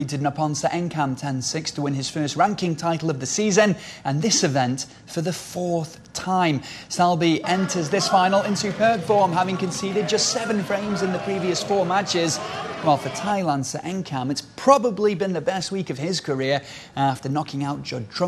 Beated Naponsa Enkam 10-6 to win his first ranking title of the season, and this event for the 4th time. Salby enters this final in superb form, having conceded just 7 frames in the previous 4 matches. While for Thai Lancer Enkam, it's probably been the best week of his career after knocking out Judd Trump.